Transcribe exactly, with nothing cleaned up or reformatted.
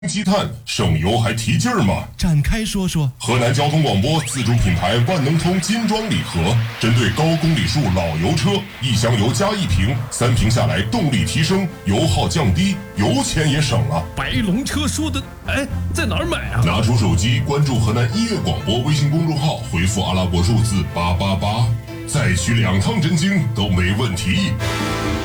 积碳省油还提劲儿吗？ 展开说说。 河南交通广播自主品牌万能通金装礼盒，针对高公里数老油车，一箱油加一瓶，三瓶下来动力提升，油耗降低，油钱也省了。 白龙车说的，哎，在哪儿买啊？ 拿出手机，关注河南音乐广播微信公众号，回复阿拉伯数字八八八，再取两趟真经都没问题。